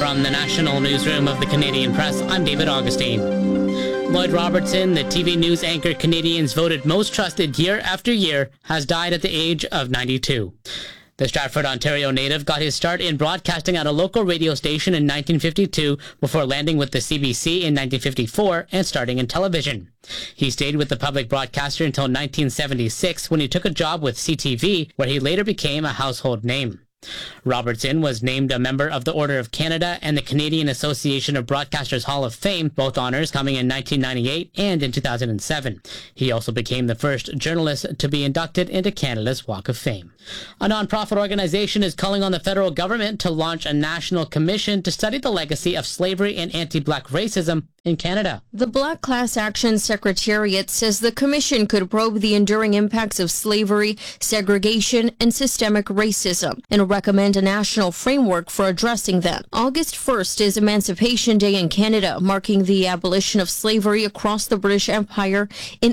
From the national newsroom of the Canadian Press, I'm David Augustine. Lloyd Robertson, the TV news anchor Canadians voted most trusted year after year, has died at the age of 92. The Stratford, Ontario native got his start in broadcasting at a local radio station in 1952 before landing with the CBC in 1954 and starting in television. He stayed with the public broadcaster until 1976 when he took a job with CTV, where he later became a household name. Robertson was named a member of the Order of Canada and the Canadian Association of Broadcasters Hall of Fame, both honors coming in 1998 and in 2007. He also became the first journalist to be inducted into Canada's Walk of Fame. A non-profit organization is calling on the federal government to launch a national commission to study the legacy of slavery and anti-black racism in Canada. The Black Class Action Secretariat says the commission could probe the enduring impacts of slavery, segregation, and systemic racism, and recommend a national framework for addressing them. August 1st is Emancipation Day in Canada, marking the abolition of slavery across the British Empire in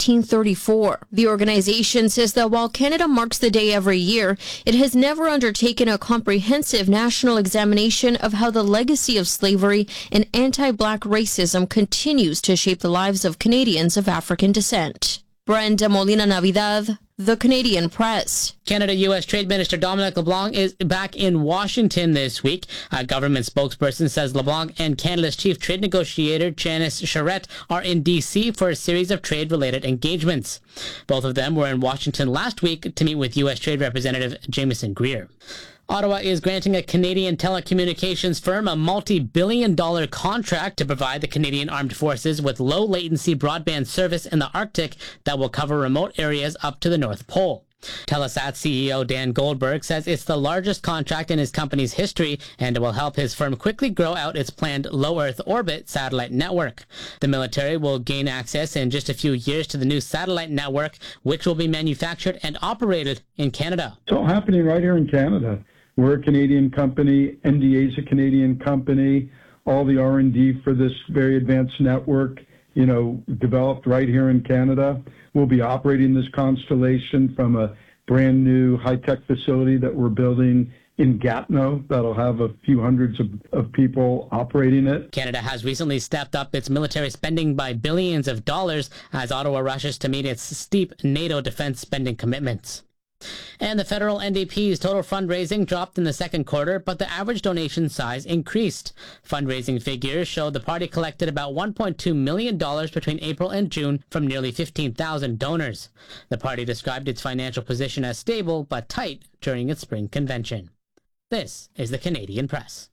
1834. The organization says that while Canada marks the day every year, it has never undertaken a comprehensive national examination of how the legacy of slavery and anti-black racism continues to shape the lives of Canadians of African descent. Brenda Molina Navidad, The Canadian Press. Canada-U.S. Trade Minister Dominic LeBlanc is back in Washington this week. A government spokesperson says LeBlanc and Canada's chief trade negotiator Janice Charette are in D.C. for a series of trade-related engagements. Both of them were in Washington last week to meet with U.S. Trade Representative Jameson Greer. Ottawa is granting a Canadian telecommunications firm a multi-billion-dollar contract to provide the Canadian Armed Forces with low-latency broadband service in the Arctic that will cover remote areas up to the North Pole. Telesat CEO Dan Goldberg says it's the largest contract in his company's history, and it will help his firm quickly grow out its planned low Earth orbit satellite network. The military will gain access in just a few years to the new satellite network, which will be manufactured and operated in Canada. It's all happening right here in Canada. We're a Canadian company. NDA is a Canadian company. All the R&D for this very advanced network, developed right here in Canada. We'll be operating this constellation from a brand new high-tech facility that we're building in Gatineau that'll have a few hundreds of people operating it. Canada has recently stepped up its military spending by billions of dollars as Ottawa rushes to meet its steep NATO defense spending commitments. And the federal NDP's total fundraising dropped in the second quarter, but the average donation size increased. Fundraising figures show the party collected about $1.2 million between April and June from nearly 15,000 donors. The party described its financial position as stable but tight during its spring convention. This is the Canadian Press.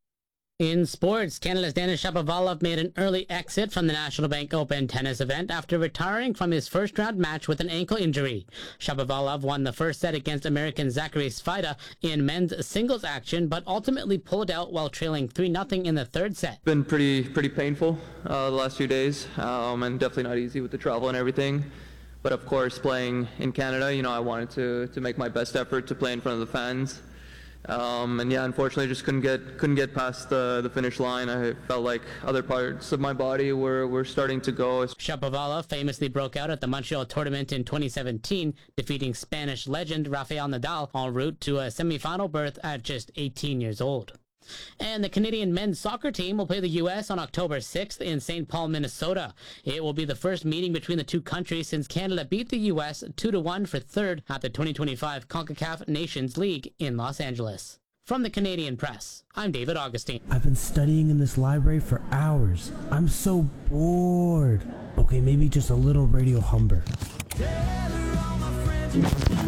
In sports, Canada's Denis Shapovalov made an early exit from the National Bank Open tennis event after retiring from his first-round match with an ankle injury. Shapovalov won the first set against American Zachary Svajda in men's singles action, but ultimately pulled out while trailing 3-0 in the third set. Been pretty painful the last few days, and definitely not easy with the travel and everything. But of course, playing in Canada, I wanted to make my best effort to play in front of the fans. Unfortunately, just couldn't get past the finish line. I felt like other parts of my body were starting to go. Shapovalov famously broke out at the Montreal tournament in 2017, defeating Spanish legend Rafael Nadal en route to a semifinal berth at just 18 years old. And the Canadian men's soccer team will play the U.S. on October 6th in St. Paul, Minnesota. It will be the first meeting between the two countries since Canada beat the U.S. 2-1 for third at the 2025 CONCACAF Nations League in Los Angeles. From the Canadian Press, I'm David Augustine. I've been studying in this library for hours. I'm so bored. Okay, maybe just a little Radio Humber.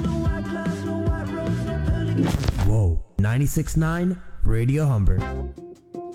Whoa, 96.9 Radio Humber.